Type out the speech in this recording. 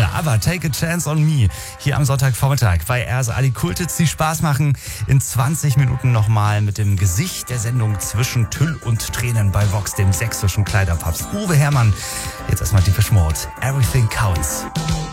Stunde. Aber Take a Chance on Me hier am Sonntagvormittag bei RS Ali Kultits, die Spaß machen. In 20 Minuten nochmal mit dem Gesicht der Sendung zwischen Tüll und Tränen bei Vox, dem sächsischen Kleiderpapst Uwe Herrmann. Jetzt erstmal Depeche Mode. Everything Counts.